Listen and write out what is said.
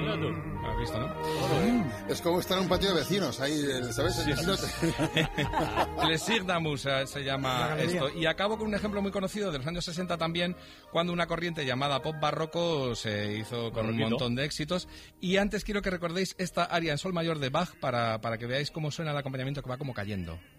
¿Has visto, no? Es como estar en un patio de vecinos, ahí, ¿sabes? Sí, Plaisir d'amour se llama esto. Y acabo con un ejemplo muy conocido de los años 60 también, cuando una corriente llamada pop barroco se hizo con un montón de éxitos. Y antes quiero que recordéis esta aria en sol mayor de Bach para que veáis cómo suena el acompañamiento, que va como cayendo.